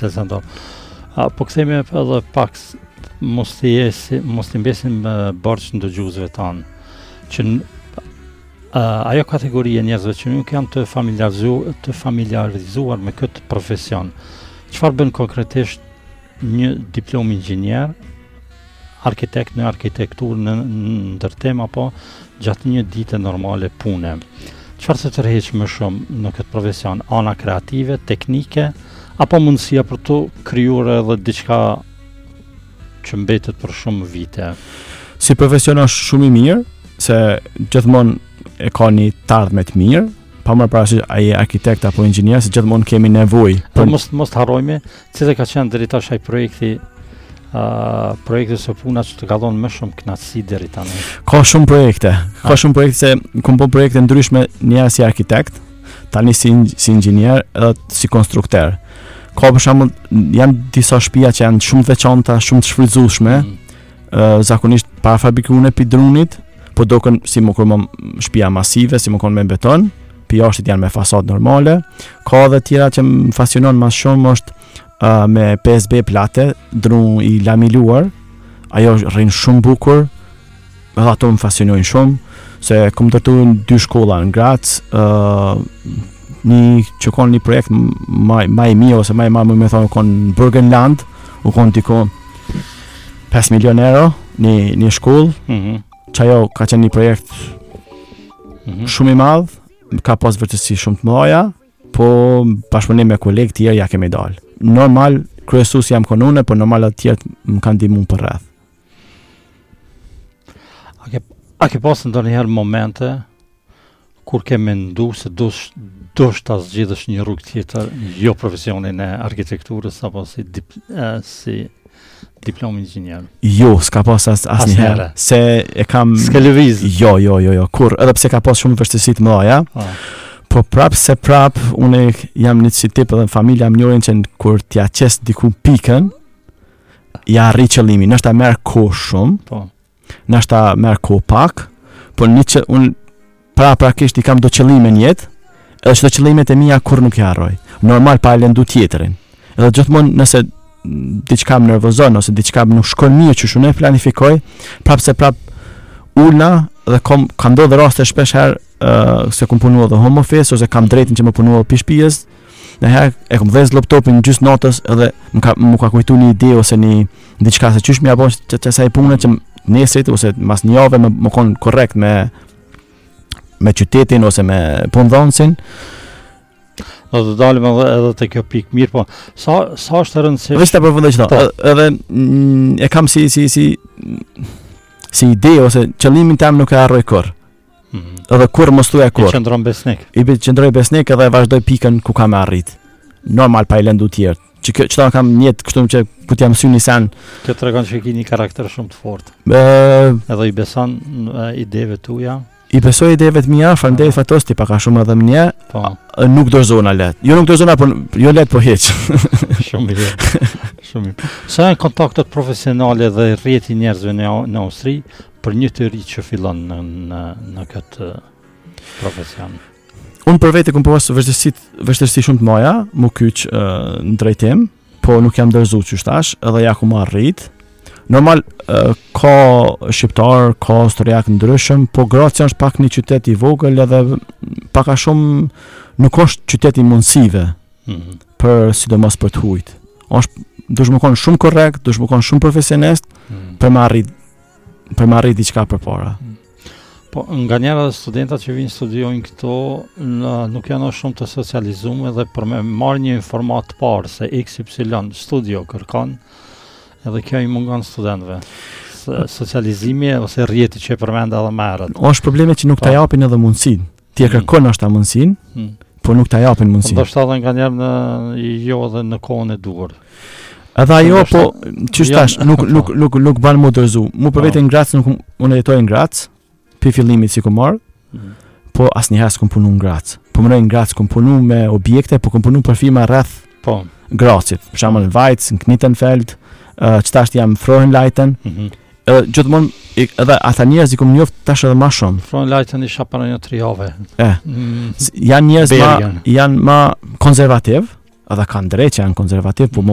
shtetësor. Po kthehemi edhe pak mos t'i mbesim borxh ndëgjuesve tanë, që ajo kategori e njerëzve që nuk janë të familiarizuar me këtë profesion. Çfarë bën konkretisht një diplom inxhinier, arkitekt në arkitekturë në ndërtim apo gjatë një dite normale pune? Çfarë të tërheq më shumë në këtë profesion? Ana kreative, teknike, apo mundësia për të krijuar edhe diçka që mbetet për shumë vite? Si profesion është shumë i mirë, se gjithmonë e ka një tardhme të mirë, pa më parasysh ai arkitekt apo inxhinier, se gjithmonë kemi nevojë. Por mos të harrojmë, cilë ka qenë deri tash ai projekti së puna që të ka dhënë më shumë kënaqësi deri tani? Ka shumë projekte se kam bërë projekte ndryshme, një si arkitekt, tani si inxhinier edhe si konstruktor. Ka për shembull janë disa shtëpia që janë shumë të veçanta, shumë të shfrytzueshme, zakonisht para fabrikuar pi drunit, po doken si më kur shtëpia masive, si më kon me beton, pi jashtë janë me fasadë normale. Ka edhe tjera që më pasionon më shumë është me PSB plate, drum i lamiluar, ajo rrin shumë bukur, edhe ato më pasionojnë shumë, se kom ndërtuar 2 shkolla në Graz, një që kon një projekt më i mirë ose më i madh, më thonë kon Burgenland, u kon tiko 5 milion euro një shkollë, që ajo ka qenë një projekt shumë i madh, ka pas vërtetësi shumë të mëdha, po bashkëpunim me kolegë tjerë ja kemi dalë. Normal, kryesues jam konune, po normal atë tjerë më kanë ndihmuar për rreth. A ke pas ndonjëherë momente kur ke menduar se dosh ta zgjidhësh një rrugë tjetër, jo profesionin e arkitekturës apo si diplom inxhinier? Jo, s'ka pas asnjëherë. Se e kam s'ke lëviz. Jo, kur, edhe pse ka pas shumë vështirësi të mëdha, po prap unë jam një si tip edhe familja më njohin që kur t'ja qes diku pikën, ja arri qëllimin. Nështë ta merr kohë shumë, nështë ta merr kohë pak, po unë prakisht i kam do qëllime në jetë, edhe çdo qëllimet e mia kur nuk i harroj. Normal pa lëndu tjetrin. Edhe gjithmonë nëse diçka më nervozon ose diçka nuk shkon mirë që unë e planifikoj, prap ulna dhe ka ndodhur raste shpesh herë se kam punuar edhe home office ose kam drejtin që më punuar pi shtëpis. Në herë e kam dhënë laptopin gjysmë natës edhe më ka kujtuar një ide ose një diçka se çysh më ja bën çfarë punë që nesrit ose mas një javë më kon korrekt me qytetin ose me punëdhënësin. Do të dalim edhe te kjo pikë mirë, po sa është e rëndësishme. Vetë ta përfundoj çdo. Edhe e kam si ide ose qëllimin tim nuk e harroj kurrë. Edhe kur mos thuaj kur. I qëndron besnik. I qëndroj besnik edhe vazhdoj pikën ku kam arrit. Normal pa i lëndu tjerë. Çfarë kam jetë kështu që ku t'jam syni sen. Kjo tregon që ke një karakter shumë të fortë. Edhe i beson ideve tuaja. I besoj ideve të mia, faleminderit fatosti pak a shumë edhe më. Po. Nuk dorëzona let. Jo nuk dorëzona, por jo let po hiç. Shumë mirë. Shumë mirë. Sa janë kontaktet profesionale dhe rrjeti njerëzve në Austri për një të ri që fillon në këtë profesion? Unë për vete kam pas vështirësi shumë të mëdha, më kyç në drejtim, po nuk jam dorëzuar çu tash, edhe ja ku më arrit. Normal ka shqiptar, ka austriak ndryshëm, po Gracia është pak një qytet i vogël edhe pak a shumë nuk është qytet i mundësive për sidomos për të hujt. Është duhet më kon shumë korrekt, duhet më kon shumë profesionist për më arrit diçka përpara. Po nga njëra studentat që vinë studiojnë këto nuk janë shumë të socializuar dhe për me marrë një informat të parë se XY studio kërkon, edhe kjo i mungon studentëve. Socializimi ose rrjeti që e përmend edhe më herët. Është problemi që nuk ta japin edhe mundësinë. Ti e kërkon është ta mundësinë, po nuk ta japin mundësinë. Ndoshta edhe nganjëherë jo edhe në kohën e duhur. Edhe ajo po ç'është tash nuk ban më dorëzu. Mu për veten Graz nuk unë jetoj në Graz, pi fillimit si kumar, po asnjëherë s'kam punuar në Graz. Po më në Graz kam punuar me objekte, po kam punuar për firma rreth Grazit. Për shembull Weitz, në Knittenfeld, ç'tash jam Frohenleiten. Gjithmonë edhe ata njerëz i kam njoft tash edhe më shumë. Frohenleiten isha para një 3 javë. Janë njerëz janë më konservativ, edhe kanë drejt që janë konservativ, po